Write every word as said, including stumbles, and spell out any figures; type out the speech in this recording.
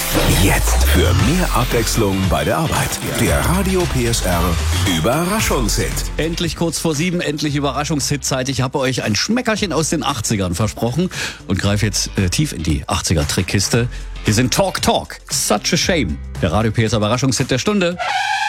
Jetzt für mehr Abwechslung bei der Arbeit. Der Radio P S R Überraschungshit. Endlich kurz vor sieben, endlich Überraschungshit-Zeit. Ich habe euch ein Schmeckerchen aus den achtzigern versprochen und greife jetzt äh, tief in die achtziger-Trickkiste. Hier sind Talk Talk, Such a Shame. Der Radio P S R Überraschungshit der Stunde.